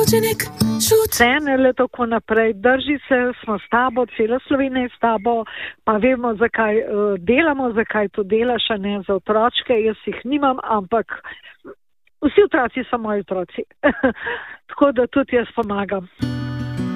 le tako naprej, drži se, smo s tabo, cela Slovenija je s tabo, pa vemo, zakaj delamo, zakaj to delaš, a ne za otročke, jaz jih nimam, ampak vsi otroci so moji otroci. Tako da tudi jaz pomagam.